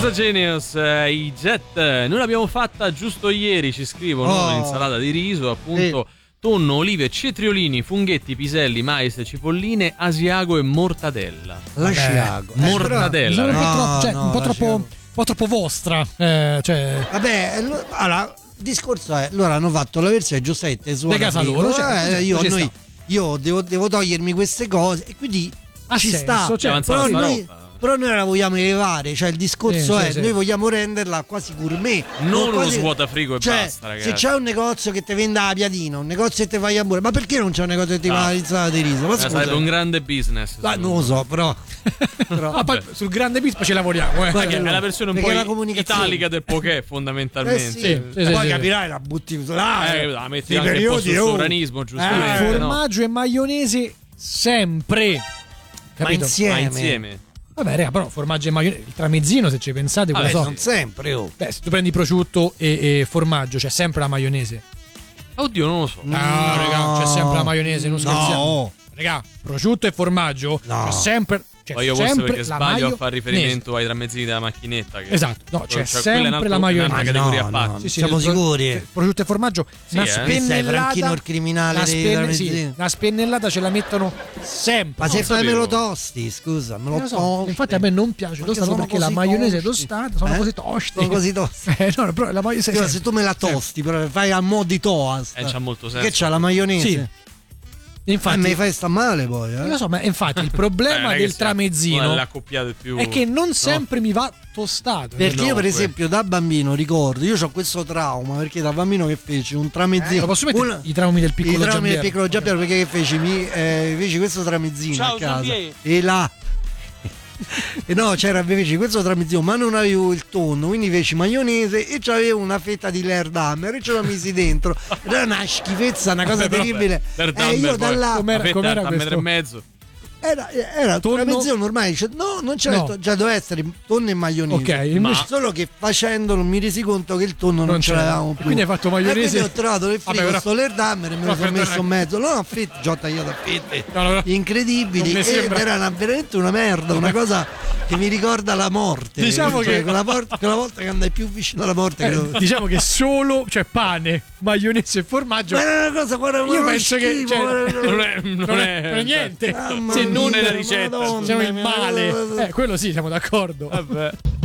Teresa Genius, i Jet, noi l'abbiamo fatta giusto ieri, ci scrivono, l'insalata di riso, appunto, tonno, olive, cetriolini, funghetti, piselli, mais, cipolline, asiago e mortadella. L'asiago. Mortadella. Un po' troppo vostra. Vabbè, allora, il discorso è, loro hanno fatto la versione giustamente su casa loro, io devo togliermi queste cose e quindi ci sta. Però noi la vogliamo elevare, cioè il discorso noi vogliamo renderla quasi gourmet, non uno svuotafrigo e basta, ragazzi. Se c'è un negozio che ti vende la piadina, un negozio che ti fa gli hamburger, ma perché non c'è un negozio che ti fa l'insalata di riso? Ma sarebbe un grande business. Non lo so, però poi sul grande business ci lavoriamo. È la versione un po' italica del poké, fondamentalmente. Poi capirai, la butti là, la metti anche un po' sul sovranismo, giustamente. Formaggio e maionese sempre. Capito? Ma insieme. Vabbè, raga, però formaggio e maionese, il tramezzino, se ci pensate, non sempre. Se tu prendi prosciutto e formaggio, c'è sempre la maionese. Oddio, non lo so. No, raga, c'è sempre la maionese, non scherziamo. Raga, prosciutto e formaggio, c'è sempre. Ma io forse perché sbaglio a fare riferimento ai tramezzini della macchinetta. Esatto, c'è sempre la maionese. Una categoria a parte. Siamo sicuri. Prosciutto e formaggio, una spennellata. Il criminale una spennellata ce la mettono sempre. Ma se fai me lo tosti, scusa, me lo tosti. Infatti a me non piace tostato perché la maionese tostata sono così tosti. Sono così tosti. No, però la maionese se tu me la tosti, però fai a mo' di toast. C'ha molto senso. Che c'ha la maionese? Sì. Infatti, mi fai sta male poi. Lo so, ma infatti il problema del tramezzino è che non sempre mi va tostato. Perché io, per esempio, da bambino ricordo, io ho questo trauma perché da bambino che feci un tramezzino. Lo posso mettere i traumi del piccolo Giampiero? Perché che feci? Feci questo tramezzino a casa e là. E no, feci questo tramezzino, ma non avevo il tonno, quindi feci maionese e c'avevo una fetta di L'Erdammer e ce la misi dentro. Era una schifezza, una cosa terribile. Io da là com'era questo? $1,5. Era un tramezzino normale, dice, no, non c'era già doveva essere tonno e maionese. Solo che facendolo mi resi conto che il tonno non ce l'avevamo più. Quindi hai fatto maionese. E quindi ho trovato nel frigo sto L'Erdammer e me lo sono messo in mezzo. No, a fette, già ho tagliato a fette incredibili. Era veramente una merda, una cosa che mi ricorda la morte. Diciamo che quella volta che andai più vicino alla morte. Diciamo che solo pane, maionese e formaggio. Ma è una cosa, io penso che non è niente. Se non è la ricetta, siamo in male. Quello sì, siamo d'accordo. Vabbè.